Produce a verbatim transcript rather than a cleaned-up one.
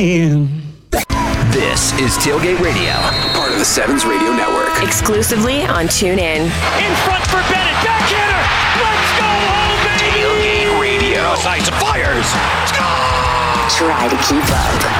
in. This is Tailgate Radio, part of the Sevens Radio Network. Exclusively on TuneIn. In front for Bennett, backhander. Let's go home, baby. Tailgate Radio. Sights fires. Score! Try to keep up.